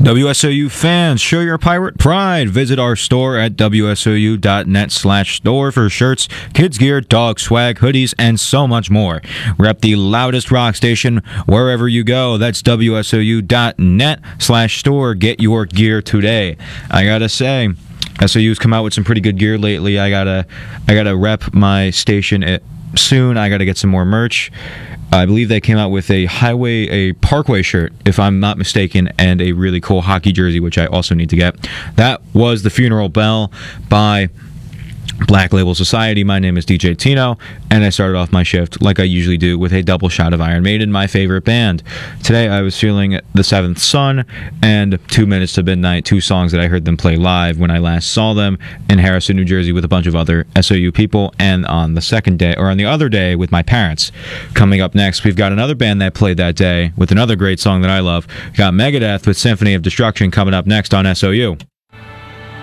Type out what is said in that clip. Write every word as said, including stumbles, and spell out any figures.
W S O U fans, show your pirate pride. Visit our store at W S O U dot net slash store for shirts, kids gear, dog swag, hoodies, and so much more. Rep the loudest rock station wherever you go. That's W S O U dot net slash store. Get your gear today. I gotta say, S O U's come out with some pretty good gear lately. I gotta, I gotta rep my station at, soon. I gotta get some more merch. I believe they came out with a highway, a Parkway shirt, if I'm not mistaken, and a really cool hockey jersey, which I also need to get. That was The Funeral Bell by Black Label Society. My name is D J Tino, and I started off my shift, like I usually do, with a double shot of Iron Maiden, my favorite band. Today I was feeling The Seventh Son and Two Minutes to Midnight, two songs that I heard them play live when I last saw them in Harrison, New Jersey, with a bunch of other S O U people, and on the second day, or on the other day, with my parents. Coming up next, we've got another band that played that day with another great song that I love. We've got Megadeth with Symphony of Destruction coming up next on S O U.